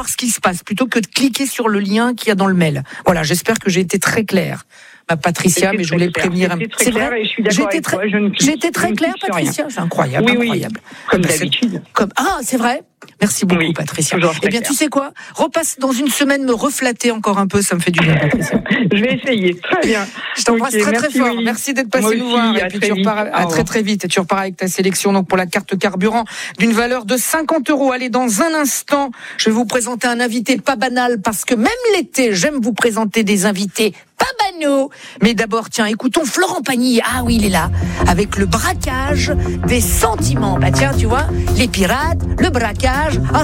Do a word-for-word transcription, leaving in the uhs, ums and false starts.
voir ce qui se passe plutôt que de cliquer sur le lien qu'il y a dans le mail. Voilà, j'espère que j'ai été très claire. Ma Patricia, C'était mais je voulais clair. prévenir. C'était très C'est clair vrai. et je suis d'accord J'étais avec très, toi, je ne clique- j'étais très je ne claire, clique sur Patricia. rien. C'est incroyable, Oui, oui, incroyable. comme Ben, c'est- d'habitude. Comme ah, c'est vrai. Merci beaucoup, Oui, Patricia. toujours très Eh bien, clair. tu sais quoi ? Repasse dans une semaine me reflatter encore un peu, ça me fait du bien, Patricia. Je vais essayer. Très bien. Je t'embrasse Ok, très très merci, fort. Willy. Merci d'être passé Moi nous aussi, voir. Et à puis très tu vite. repars à, à Au très revoir. très vite. Et tu repars avec ta sélection donc pour la carte carburant d'une valeur de cinquante euros. Allez, dans un instant, je vais vous présenter un invité pas banal parce que même l'été, j'aime vous présenter des invités pas banaux. Mais d'abord, tiens, écoutons Florent Pagny. Ah oui, il est là. Avec le braquage des sentiments. Bah tiens, tu vois, les pirates, le braquage. Ah,